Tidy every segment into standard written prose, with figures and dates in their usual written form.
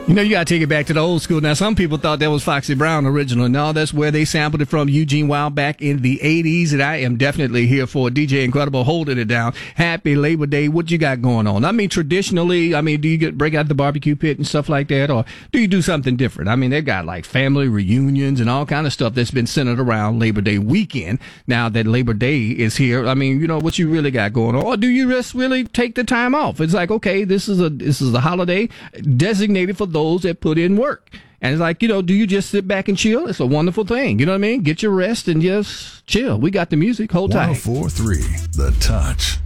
You know, you got to take it back to the old school. Now, some people thought that was Foxy Brown original. No, that's where they sampled it from, Eugene Wild, back in the 80s. And I am definitely here for DJ Incredible holding it down. Happy Labor Day. What you got going on? I mean, traditionally, do you break out the barbecue pit and stuff like that? Or do you do something different? I mean, they've got like family reunions and all kind of stuff that's been centered around Labor Day weekend. Now that Labor Day is here, I mean, you know, what you really got going on? Or do you just really take the time off? It's like, okay, this is a holiday designated for those that put in work. And it's like, you know, do you just sit back and chill? It's a wonderful thing. You know what I mean? Get your rest and just chill. We got the music. Hold tight. 104.3 The Touch.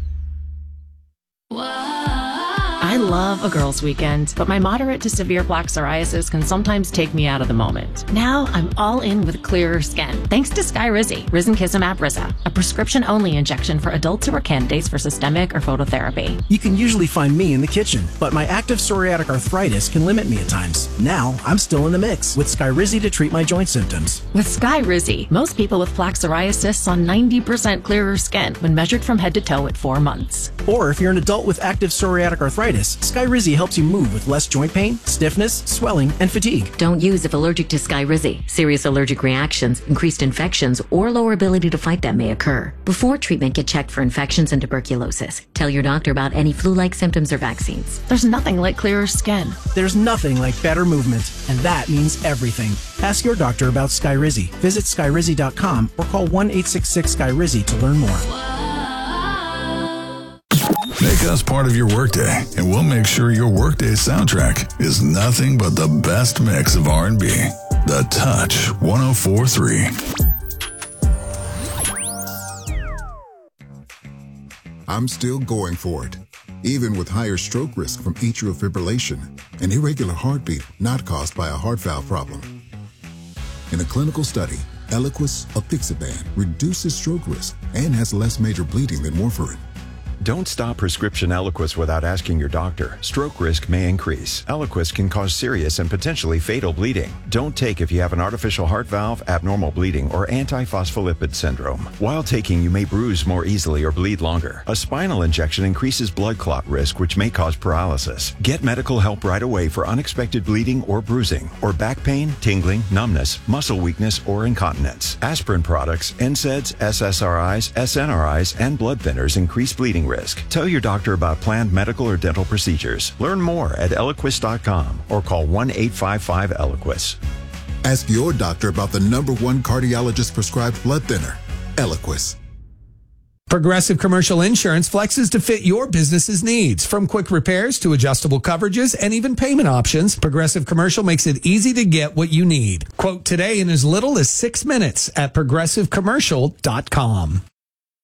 I love a girls' weekend, but my moderate to severe plaque psoriasis can sometimes take me out of the moment. Now I'm all in with clearer skin, thanks to Skyrizi, Risankizumab Riza, a prescription-only injection for adults who are candidates for systemic or phototherapy. You can usually find me in the kitchen, but my active psoriatic arthritis can limit me at times. Now I'm still in the mix with Skyrizi to treat my joint symptoms. With Skyrizi, most people with plaque psoriasis saw 90% clearer skin when measured from head to toe at 4 months. Or if you're an adult with active psoriatic arthritis, Skyrizi helps you move with less joint pain, stiffness, swelling, and fatigue. Don't use if allergic to Skyrizi. Serious allergic reactions, increased infections, or lower ability to fight them may occur. Before treatment, get checked for infections and tuberculosis. Tell your doctor about any flu-like symptoms or vaccines. There's nothing like clearer skin. There's nothing like better movement, and that means everything. Ask your doctor about Skyrizi. Visit Skyrizi.com or call 1-866-SKYRIZI to learn more. Make us part of your workday, and we'll make sure your workday soundtrack is nothing but the best mix of R&B. The Touch 104.3. I'm still going for it, even with higher stroke risk from atrial fibrillation, an irregular heartbeat not caused by a heart valve problem. In a clinical study, Eliquis apixaban reduces stroke risk and has less major bleeding than warfarin. Don't stop prescription Eliquis without asking your doctor. Stroke risk may increase. Eliquis can cause serious and potentially fatal bleeding. Don't take if you have an artificial heart valve, abnormal bleeding, or antiphospholipid syndrome. While taking, you may bruise more easily or bleed longer. A spinal injection increases blood clot risk, which may cause paralysis. Get medical help right away for unexpected bleeding or bruising, or back pain, tingling, numbness, muscle weakness, or incontinence. Aspirin products, NSAIDs, SSRIs, SNRIs, and blood thinners increase bleeding risk. Tell your doctor about planned medical or dental procedures. Learn more at Eliquis.com or call 1-855-ELIQUIS. Ask your doctor about the #1 cardiologist prescribed blood thinner, Eliquis. Progressive Commercial Insurance flexes to fit your business's needs. From quick repairs to adjustable coverages and even payment options, Progressive Commercial makes it easy to get what you need. Quote today in as little as 6 minutes at progressivecommercial.com.